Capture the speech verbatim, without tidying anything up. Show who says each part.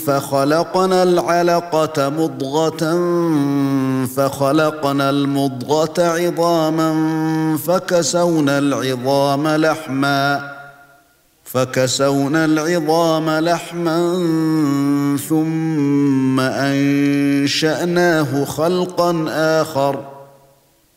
Speaker 1: فخلقنا العلقة مضغة فخلقنا المضغة عظاما فكسونا العظام لحما فكسونا العظام لحما ثم أنشأناه خلقا آخر